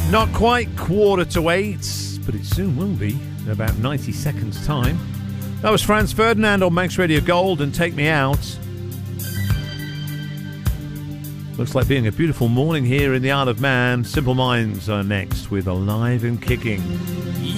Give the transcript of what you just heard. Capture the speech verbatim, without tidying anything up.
Not quite quarter to eight, but it soon will be in about ninety seconds' time. That was Franz Ferdinand on Manx Radio Gold and Take Me Out. Looks like being a beautiful morning here in the Isle of Man. Simple Minds are next with Alive and Kicking.